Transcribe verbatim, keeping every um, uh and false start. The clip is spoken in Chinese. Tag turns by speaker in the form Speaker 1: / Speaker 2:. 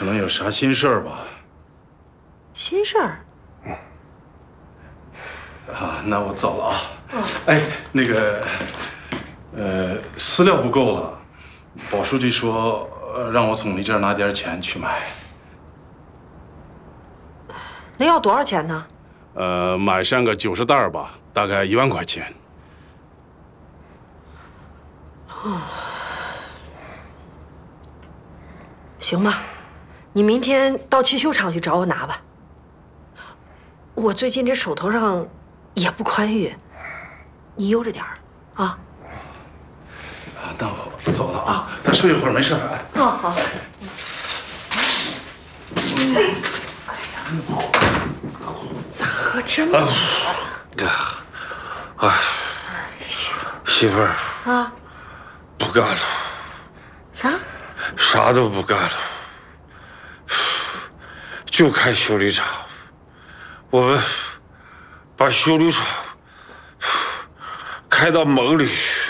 Speaker 1: 可能有啥心事儿吧？
Speaker 2: 心事儿？
Speaker 1: 嗯。啊，那我走了啊。嗯。哎，那个，呃，饲料不够了，保书记说，呃，让我从你这儿拿点钱去买。
Speaker 2: 那要多少钱呢？
Speaker 1: 呃，买上个九十袋吧，大概一万块钱。
Speaker 2: 哦。行吧，你明天到汽修厂去找我拿吧。我最近这手头上也不宽裕，你悠着点儿啊。
Speaker 1: 啊，那我走了啊，再睡一会儿，没事吧？
Speaker 2: 哦，好。哎，哎呀，咋喝这么早啊？
Speaker 3: 哎，媳妇儿
Speaker 2: 啊，
Speaker 3: 不干了。
Speaker 2: 啥？
Speaker 3: 啥都不干了，就开修理厂。我们把修理厂开到蒙里去。